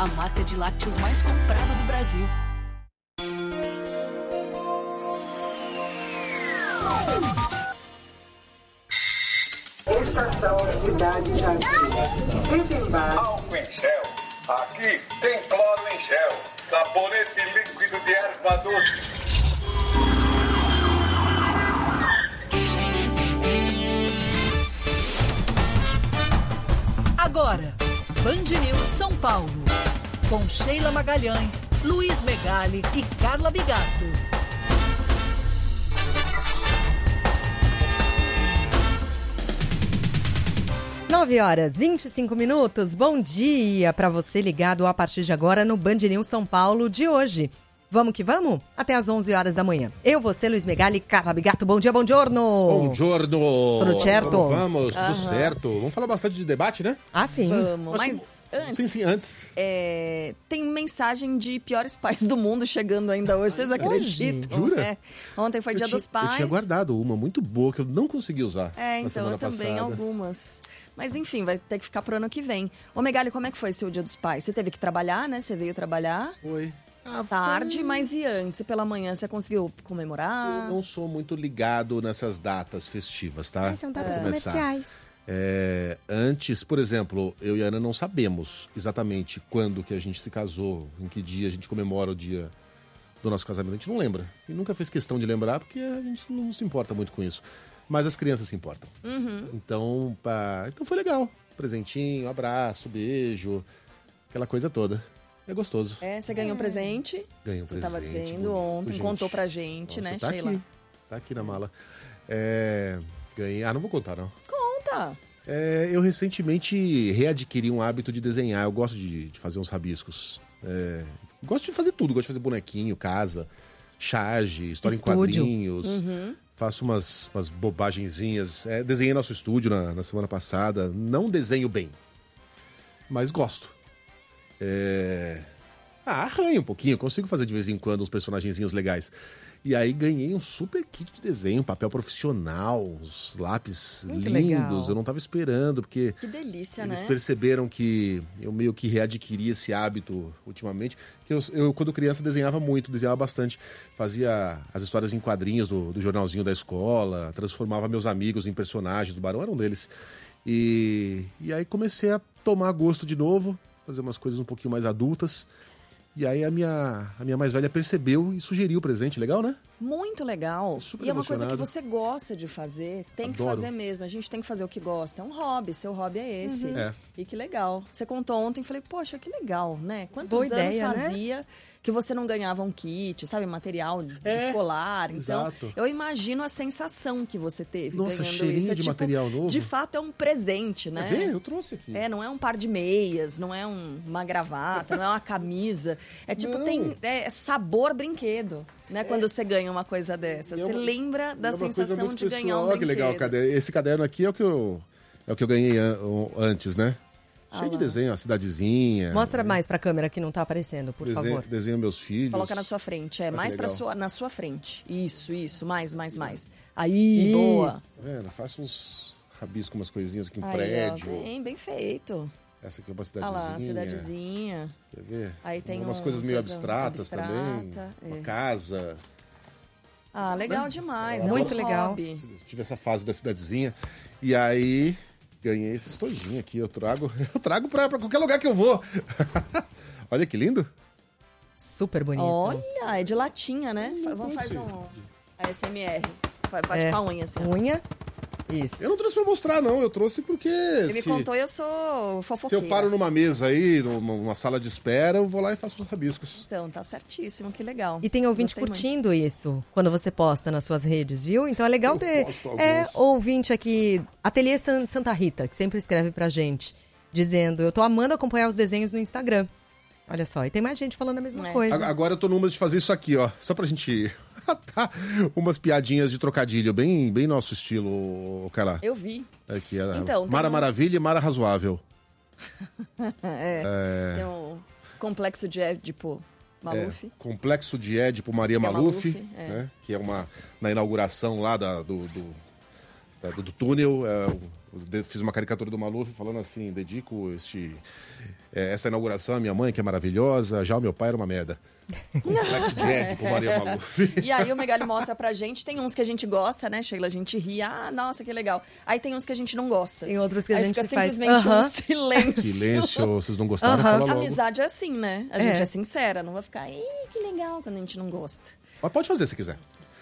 a marca de lácteos mais comprada do Brasil. Estação Cidade Jardim. Desembarque. Álcool em gel. Aqui tem cloro em gel. Sabonete líquido de erva doce. Agora, Band News São Paulo. Com Sheila Magalhães, Luiz Megali e Carla Bigato. 9h25. Bom dia para você ligado a partir de agora no Band News São Paulo de hoje. Vamos que vamos? Até às 11 horas da manhã. Eu, você, Luiz Megali e Carla Bigato. Bom dia, buongiorno. Buongiorno. Tudo certo? Vamos, tudo certo. Vamos falar bastante de debate, né? Ah, sim. Vamos, mas antes... Sim, antes. Tem mensagem de piores pais do mundo chegando ainda hoje, vocês acreditam? Jura? Ontem foi Dia dos Pais. Eu tinha guardado uma muito boa que eu não consegui usar. Então eu também, algumas. Mas enfim, vai ter que ficar pro ano que vem. Ô Megali, como é que foi seu Dia dos Pais? Você teve que trabalhar, né? Você veio trabalhar? Foi. Tarde, mas e antes? Pela manhã, você conseguiu comemorar? Eu não sou muito ligado nessas datas festivas, tá? São datas comerciais. Antes, por exemplo, eu e a Ana não sabemos exatamente quando que a gente se casou, em que dia a gente comemora o dia do nosso casamento. A gente não lembra. E nunca fez questão de lembrar, porque a gente não se importa muito com isso. Mas as crianças se importam. Então foi legal. Presentinho, abraço, beijo, aquela coisa toda. É gostoso. Você ganhou um presente? Ganhei um presente. Você estava dizendo ontem, contou pra gente, Nossa, né, tá Sheila? Tá aqui na mala. Ganhei. Não vou contar, não. Conta! Eu recentemente readquiri um hábito de desenhar. Eu gosto de fazer uns rabiscos. Gosto de fazer tudo. Gosto de fazer bonequinho, casa, charge, história Estúdio. em quadrinhos. Faço umas bobagenzinhas. Desenhei nosso estúdio na semana passada. Não desenho bem, mas gosto. Arranho um pouquinho. Consigo fazer de vez em quando uns personagenzinhos legais. E aí ganhei um super kit de desenho, papel profissional, uns lápis lindos. Legal. Eu não tava esperando, porque Que delícia, eles né? perceberam que eu meio que readquiri esse hábito ultimamente. Que eu quando criança, desenhava bastante. Fazia as histórias em quadrinhos do jornalzinho da escola, transformava meus amigos em personagens, do Barão era um deles. E aí comecei a tomar gosto de novo, fazer umas coisas um pouquinho mais adultas. E aí a minha mais velha percebeu e sugeriu o presente. Legal, né? Muito legal. Super E é uma coisa que emocionado. você gosta de fazer, tem que Adoro. fazer mesmo. A gente tem que fazer o que gosta. É um hobby, seu hobby é esse. E que legal. Você contou ontem, falei, poxa, que legal, né? Quantos Boa anos ideia, né? fazia que você não ganhava um kit, sabe? Material escolar. Então, exato. eu imagino a sensação que você teve Nossa, ganhando cheirinho isso. de material novo. De fato, é um presente, né? Vê, eu trouxe aqui. Não é um par de meias, não é uma gravata, não é uma camisa. É tipo, Não. tem sabor brinquedo, né? Quando você ganha uma coisa dessa. Você lembra da sensação de ganhar um Olha que brinquedo. legal, esse caderno aqui é o que eu ganhei antes, né? Cheio de desenho, a cidadezinha. Mostra mais pra câmera que não tá aparecendo, por favor. Desenho meus filhos. Coloca na sua frente, mais na sua frente. Isso, mais. Isso. Aí, boa. Tá vendo? Faço uns rabiscos, umas coisinhas aqui em Aí, prédio. ó, bem feito. Essa aqui é uma Olha cidadezinha. lá, cidadezinha. Quer ver? Aí tem umas uma coisas meio coisa abstratas também. abstrata, Uma casa. Legal demais. Muito é um legal. hobby. Tive essa fase da cidadezinha. E aí, ganhei esse estojinho aqui. Eu trago pra qualquer lugar que eu vou. Olha que lindo. Super bonito. Olha, é de latinha, né? Vamos fazer um ASMR. Bate com a unha, assim. ó. Unha. Isso. Eu não trouxe pra mostrar, não. Eu trouxe porque... Ele me contou e eu sou Se fofoqueira. eu paro numa mesa aí, numa sala de espera, eu vou lá e faço os rabiscos. Então, tá certíssimo, que legal. E tem ouvinte Gostei curtindo isso quando você posta nas suas redes, viu? Então é legal Eu ter posto alguns. ouvinte aqui, Ateliê Santa Rita, que sempre escreve pra gente, dizendo, eu tô amando acompanhar os desenhos no Instagram. Olha só, e tem mais gente falando a mesma coisa. Agora eu tô numa de fazer isso aqui, ó. Só pra gente... umas piadinhas de trocadilho, bem nosso estilo, Carla. Eu vi. Aqui, Então, tem Mara uns- Maravilha e Mara Razoável. Tem um complexo de Édipo Maluf. Complexo de Édipo Maria Maluf, Maluf, né? Que é na inauguração lá do túnel. fiz uma caricatura do Maluf falando assim, dedico esta inauguração à minha mãe, que é maravilhosa, já o meu pai era uma merda. Complexo Jack com Maria Maluf. E aí o Megali mostra pra gente, tem uns que a gente gosta, né, Sheila? A gente ri, nossa, que legal. Aí tem uns que a gente não gosta. Tem outros que a aí gente fica faz... simplesmente um silêncio. Silêncio, vocês não gostaram, fala logo. Amizade é assim, né? A gente é sincera, não vai ficar, que legal, quando a gente não gosta. Mas pode fazer se quiser.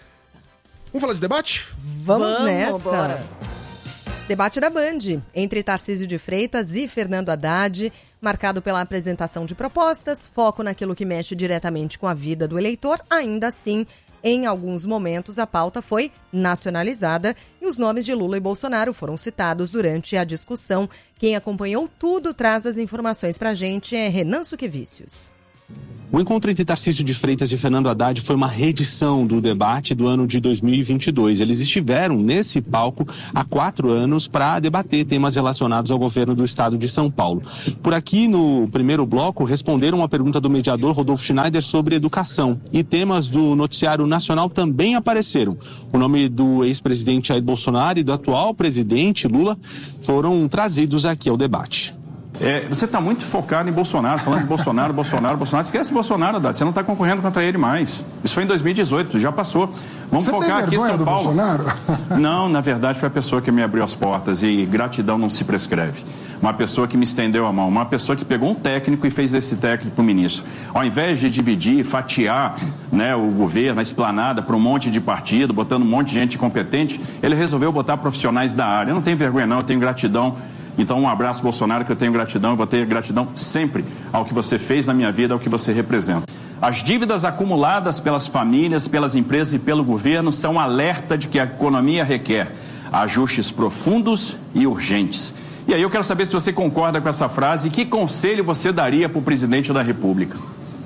Vamos falar de debate? Vamos nessa. Bora. Debate da Band, entre Tarcísio de Freitas e Fernando Haddad, marcado pela apresentação de propostas, foco naquilo que mexe diretamente com a vida do eleitor. Ainda assim, em alguns momentos, a pauta foi nacionalizada e os nomes de Lula e Bolsonaro foram citados durante a discussão. Quem acompanhou tudo traz as informações pra gente é Renan Suquevicius. O encontro entre Tarcísio de Freitas e Fernando Haddad foi uma reedição do debate do ano de 2022. Eles estiveram nesse palco há 4 anos para debater temas relacionados ao governo do estado de São Paulo. Por aqui, no primeiro bloco, responderam uma pergunta do mediador Rodolfo Schneider sobre educação. E temas do noticiário nacional também apareceram. O nome do ex-presidente Jair Bolsonaro e do atual presidente Lula foram trazidos aqui ao debate. Você está muito focado em Bolsonaro, falando de Bolsonaro. Esquece Bolsonaro, Haddad. Você não está concorrendo contra ele mais. Isso foi em 2018, já passou. Vamos focar aqui em São Paulo. Bolsonaro? Não, na verdade foi a pessoa que me abriu as portas e gratidão não se prescreve. Uma pessoa que me estendeu a mão, uma pessoa que pegou um técnico e fez desse técnico o ministro. Ao invés de dividir, fatiar, né, o governo, a esplanada para um monte de partido, botando um monte de gente incompetente, ele resolveu botar profissionais da área. Eu não tenho vergonha não, eu tenho gratidão. Então, um abraço, Bolsonaro, que eu tenho gratidão, eu vou ter gratidão sempre ao que você fez na minha vida, ao que você representa. As dívidas acumuladas pelas famílias, pelas empresas e pelo governo são um alerta de que a economia requer ajustes profundos e urgentes. E aí eu quero saber se você concorda com essa frase e que conselho você daria para o presidente da República.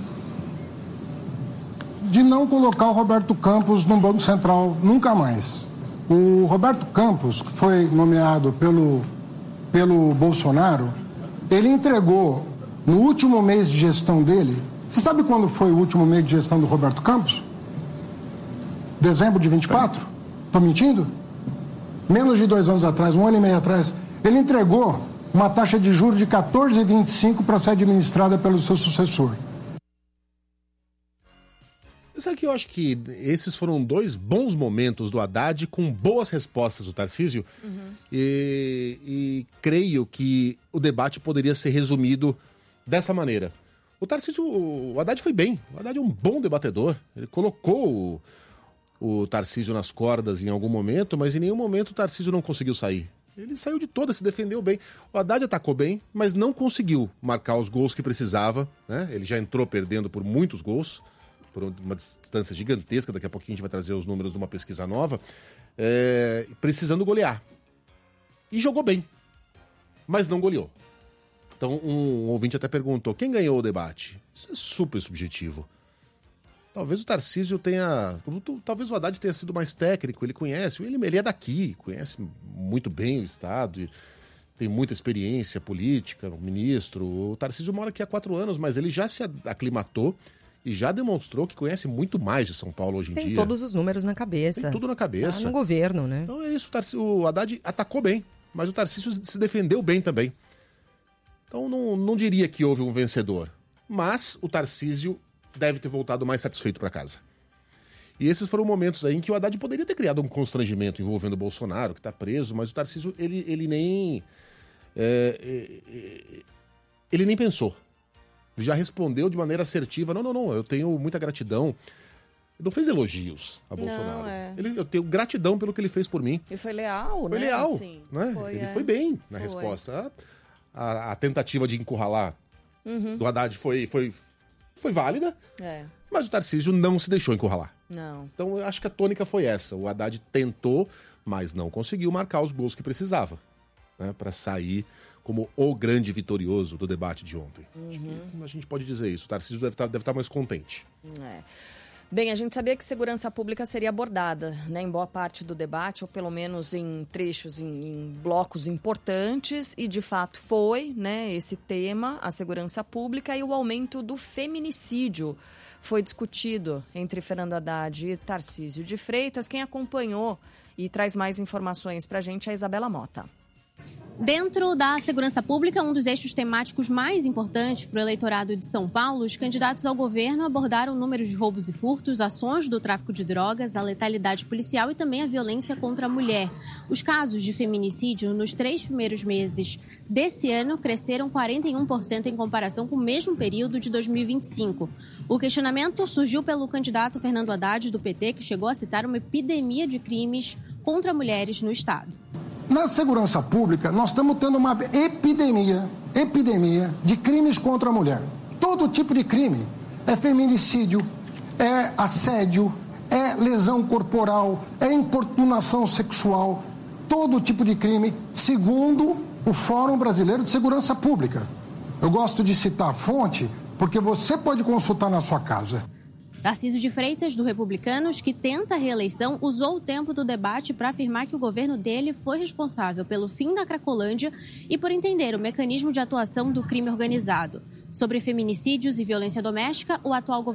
De não colocar o Roberto Campos no Banco Central nunca mais. O Roberto Campos, que foi nomeado pelo Bolsonaro, ele entregou no último mês de gestão dele. Você sabe quando foi o último mês de gestão do Roberto Campos? Dezembro de 24? Estou mentindo? Menos de 2 anos atrás, 1 ano e meio atrás, ele entregou uma taxa de juros de 14,25 para ser administrada pelo seu sucessor. Sabe que eu acho que esses foram 2 bons momentos do Haddad com boas respostas do Tarcísio. E creio que o debate poderia ser resumido dessa maneira. O Haddad foi bem. O Haddad é um bom debatedor. Ele colocou o Tarcísio nas cordas em algum momento, mas em nenhum momento o Tarcísio não conseguiu sair. Ele saiu de toda, se defendeu bem. O Haddad atacou bem, mas não conseguiu marcar os gols que precisava, né? Ele já entrou perdendo por muitos gols, por uma distância gigantesca. Daqui a pouquinho a gente vai trazer os números de uma pesquisa nova, precisando golear. E jogou bem, mas não goleou. Então um ouvinte até perguntou, quem ganhou o debate? Isso é super subjetivo. Talvez o Tarcísio tenha... Talvez o Haddad tenha sido mais técnico, ele conhece, ele é daqui, conhece muito bem o Estado, tem muita experiência política, ministro. O Tarcísio mora aqui há 4 anos, mas ele já se aclimatou e já demonstrou que conhece muito mais de São Paulo hoje em dia. Tem todos os números na cabeça. Tem tudo na cabeça. Tá no governo, né? Então é isso, o Haddad atacou bem, mas o Tarcísio se defendeu bem também. Então não diria que houve um vencedor, mas o Tarcísio deve ter voltado mais satisfeito para casa. E esses foram momentos aí em que o Haddad poderia ter criado um constrangimento envolvendo o Bolsonaro, que está preso, mas o Tarcísio, ele nem pensou. Ele já respondeu de maneira assertiva, não, eu tenho muita gratidão. Ele não fez elogios a Bolsonaro. Eu tenho gratidão pelo que ele fez por mim. Ele foi leal, né? Foi leal, assim, né? Ele foi bem na resposta. A tentativa de encurralar do Haddad foi válida, mas o Tarcísio não se deixou encurralar. Não. Então eu acho que a tônica foi essa. O Haddad tentou, mas não conseguiu marcar os gols que precisava, né, para sair como o grande vitorioso do debate de ontem. Acho que a gente pode dizer isso. O Tarcísio deve estar mais contente. Bem, a gente sabia que segurança pública seria abordada, né, em boa parte do debate, ou pelo menos em trechos, em blocos importantes, e de fato foi, né, esse tema, a segurança pública e o aumento do feminicídio foi discutido entre Fernando Haddad e Tarcísio de Freitas. Quem acompanhou e traz mais informações para a gente é a Isabela Mota. Dentro da segurança pública, um dos eixos temáticos mais importantes para o eleitorado de São Paulo, os candidatos ao governo abordaram números de roubos e furtos, ações do tráfico de drogas, a letalidade policial e também a violência contra a mulher. Os casos de feminicídio nos 3 primeiros meses desse ano cresceram 41% em comparação com o mesmo período de 2025. O questionamento surgiu pelo candidato Fernando Haddad, do PT, que chegou a citar uma epidemia de crimes contra mulheres no estado. Na segurança pública, nós estamos tendo uma epidemia de crimes contra a mulher. Todo tipo de crime. É feminicídio, é assédio, é lesão corporal, é importunação sexual. Todo tipo de crime, segundo o Fórum Brasileiro de Segurança Pública. Eu gosto de citar a fonte, porque você pode consultar na sua casa. Tarcísio de Freitas, do Republicanos, que tenta a reeleição, usou o tempo do debate para afirmar que o governo dele foi responsável pelo fim da Cracolândia e por entender o mecanismo de atuação do crime organizado. Sobre feminicídios e violência doméstica, o atual governo